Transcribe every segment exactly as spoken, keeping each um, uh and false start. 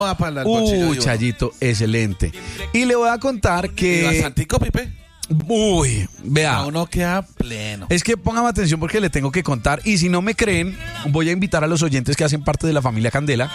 Uy, Chayito, excelente. Y le voy a contar que... ¿Y bastantico, Pipe? Uy, vea. A uno queda pleno. Es que póngame atención porque le tengo que contar. Y si no me creen, voy a invitar a los oyentes que hacen parte de la familia Candela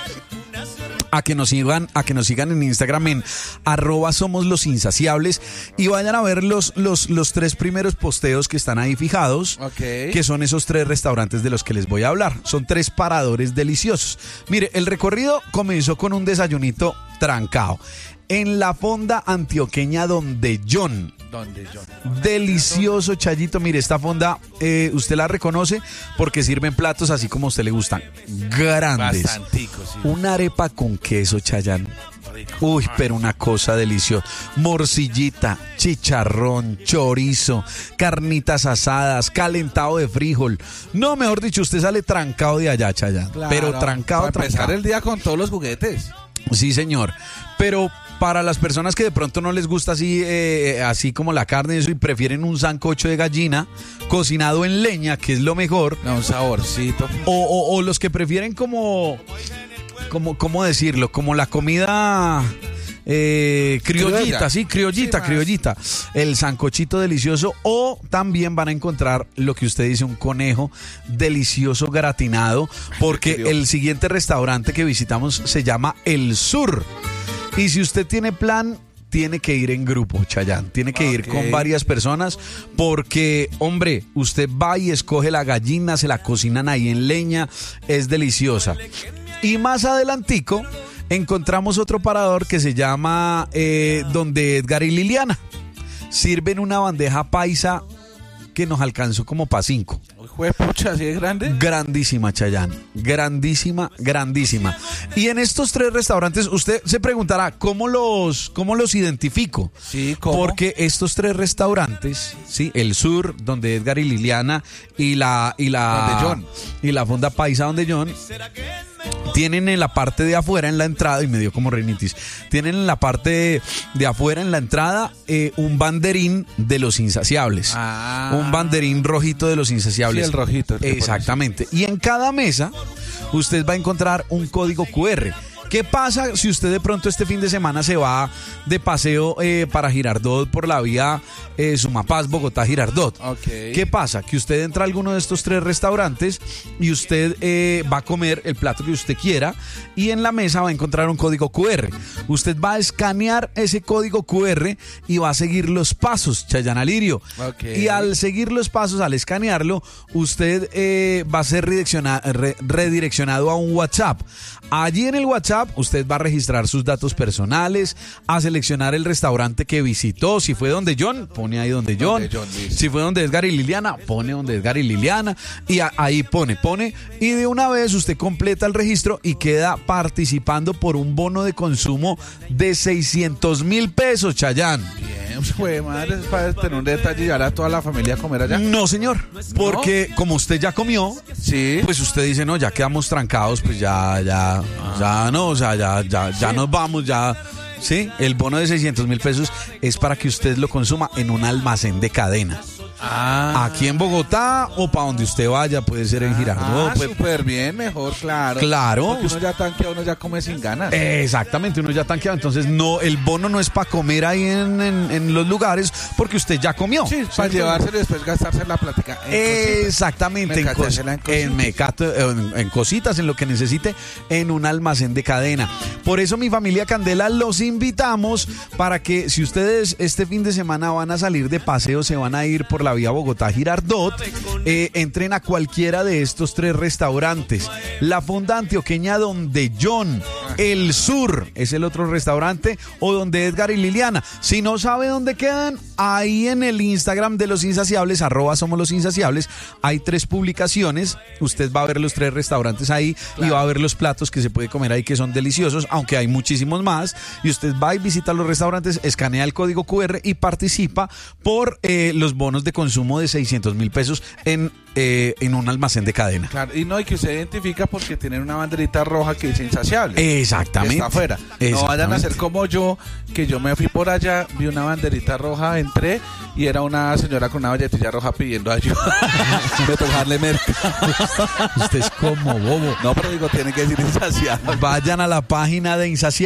a que nos sigan, a que nos sigan en Instagram en arroba somos los insaciables y vayan a ver los, los, los tres primeros posteos que están ahí fijados, okay. Que son esos tres restaurantes de los que les voy a hablar. Son tres paradores deliciosos. Mire, el recorrido comenzó con un desayunito trancado en la fonda antioqueña Donde John. Donde John. Delicioso, Chayito. Mire, esta fonda eh, usted la reconoce porque sirven platos así como a usted le gustan. Grandes. Bastantico, sí. Una arepa con queso, Chayán. Uy, pero una cosa deliciosa. Morcillita, chicharrón, chorizo, carnitas asadas, calentado de frijol. No, mejor dicho, usted sale trancado de allá, Chayán. Claro, pero trancado, para trancado. empezar el día con todos los juguetes. Sí, señor. Pero para las personas que de pronto no les gusta así, eh, así como la carne y eso, y prefieren un sancocho de gallina cocinado en leña, que es lo mejor. No, un saborcito. O, o, o los que prefieren como, como, ¿cómo decirlo? Como la comida eh, criollita, Criolla. sí, criollita, sí, criollita. El sancochito delicioso. O también van a encontrar lo que usted dice, un conejo delicioso gratinado, porque el siguiente restaurante que visitamos se llama El Sur. Y si usted tiene plan, tiene que ir en grupo, Chayán. Tiene que okay. ir con varias personas porque, hombre, usted va y escoge la gallina, se la cocinan ahí en leña, es deliciosa. Y más adelantico encontramos otro parador que se llama eh, Donde Edgar y Liliana. Sirven una bandeja paisa que nos alcanzó como para cinco. Juepucha, ¿así es grande? Grandísima, Chayán. Grandísima, grandísima. Y en estos tres restaurantes, usted se preguntará, ¿cómo los, cómo los identifico? Sí, ¿cómo? Porque estos tres restaurantes, sí, El Sur, Donde Edgar y Liliana, y la, y la, Donde John. y la Fonda Paisa Donde John, tienen en la parte de afuera, en la entrada, y me dio como rinitis, tienen en la parte de, de afuera, en la entrada, eh, un banderín de los insaciables. Ah. Un banderín rojito de los insaciables. Sí, el rojito. El Exactamente. Y en cada mesa, usted va a encontrar un código cu erre. ¿Qué pasa si usted de pronto este fin de semana se va de paseo eh, para Girardot por la vía eh, Sumapaz, Bogotá, Girardot? Okay. ¿Qué pasa? Que usted entra a alguno de estos tres restaurantes y usted eh, va a comer el plato que usted quiera y en la mesa va a encontrar un código cu erre. Usted va a escanear ese código cu erre y va a seguir los pasos, Chayán Alirio. Okay. Y al seguir los pasos, al escanearlo, usted eh, va a ser redirecciona- re- redireccionado a un WhatsApp. Allí en el WhatsApp usted va a registrar sus datos personales, a seleccionar el restaurante que visitó. Si fue Donde John, pone ahí Donde John. Donde John si fue Donde Edgar y Liliana, pone Donde Edgar y Liliana. Y a, ahí pone, pone. Y de una vez usted completa el registro y queda participando por un bono de consumo de seiscientos mil pesos, Chayán. Bien, fue madre, es para tener un detalle y llevar a toda la familia a comer allá. No, señor. Porque ¿no? Como usted ya comió, sí, pues usted dice, no, ya quedamos trancados, pues ya, ya, ah. ya no, o sea, ya, ya, ya sí. nos vamos, ya. Sí, el bono de seiscientos mil pesos es para que usted lo consuma en un almacén de cadena. Ah. Aquí en Bogotá o para donde usted vaya, puede ser en Girardot. Ah, puede... súper bien, mejor, claro. Claro. Porque uno ya tanquea, uno ya come sin ganas. Exactamente, uno ya tanquea. Entonces, no, el bono no es para comer ahí en, en, en los lugares porque usted ya comió. Sí, para llevárselo y después gastarse la plática. Exactamente, en, cos- en, en, mecato, en, en cositas, en lo que necesite, en un almacén de cadena. Por eso, mi familia Candela, los invitamos para que si ustedes este fin de semana van a salir de paseo, se van a ir por la vía Bogotá Girardot, eh, entren a cualquiera de estos tres restaurantes. La Fonda Antioqueña Donde John, El Sur es el otro restaurante, o Donde Edgar y Liliana. Si no sabe dónde quedan, ahí en el Instagram de Los Insaciables, arroba somos los insaciables, hay tres publicaciones. Usted va a ver los tres restaurantes ahí, claro, y va a ver los platos que se puede comer ahí que son deliciosos, aunque hay muchísimos más. Y usted va y visita los restaurantes, escanea el código cu erre y participa por eh, los bonos de consumo de seiscientos mil pesos en eh, en un almacén de cadena. Claro, y no, y que usted identifica porque tienen una banderita roja que dice insaciable. Exactamente. Está afuera. No vayan a ser como yo, que yo me fui por allá, vi una banderita roja, entré y era una señora con una valletilla roja pidiendo ayuda. De tocarle mercado. Usted es como bobo. No, pero digo, tiene que decir insaciable. Vayan a la página de Insaciable.